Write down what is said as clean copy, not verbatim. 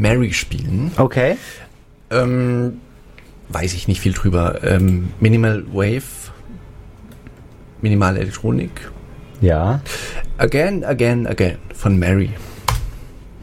Mary spielen. Okay. Weiß ich nicht viel drüber. Minimal Wave, minimale Elektronik. Ja. Again, Again, Again von Mary.